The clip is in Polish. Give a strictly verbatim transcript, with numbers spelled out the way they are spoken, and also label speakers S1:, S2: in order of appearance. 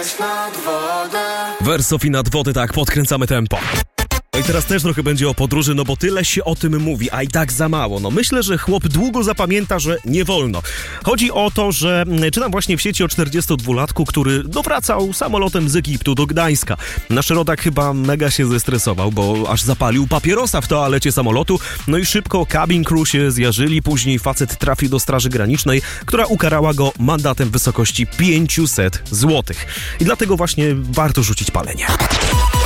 S1: Wersow i nad wody, tak, podkręcamy tempo. No i teraz też trochę będzie o podróży, no bo tyle się o tym mówi, a i tak za mało. No myślę, że chłop długo zapamięta, że nie wolno. Chodzi o to, że czytam właśnie w sieci o czterdziestodwulatku, który dowracał samolotem z Egiptu do Gdańska. Nasz rodak chyba mega się zestresował, bo aż zapalił papierosa w toalecie samolotu, no i szybko cabin crew się zjarzyli. Później facet trafił do Straży Granicznej, która ukarała go mandatem w wysokości pięćset złotych. I dlatego właśnie warto rzucić palenie.